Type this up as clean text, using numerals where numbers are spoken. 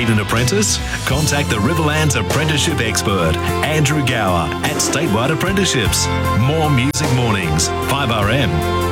Need an apprentice? Contact the Riverlands apprenticeship expert, Andrew Gower, at Statewide Apprenticeships. More Music Mornings, 5RM.